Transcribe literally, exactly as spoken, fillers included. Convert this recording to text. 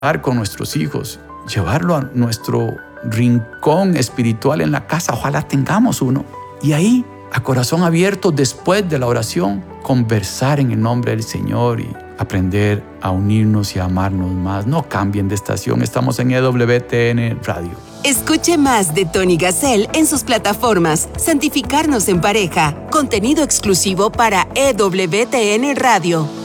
con nuestros hijos, llevarlo a nuestro rincón espiritual en la casa. Ojalá tengamos uno. Y ahí, a corazón abierto, después de la oración, conversar en el nombre del Señor y aprender a unirnos y a amarnos más. No cambien de estación. Estamos en E W T N Radio. Escuche más de Tony Gassel en sus plataformas Santificarnos en Pareja, contenido exclusivo para E W T N Radio.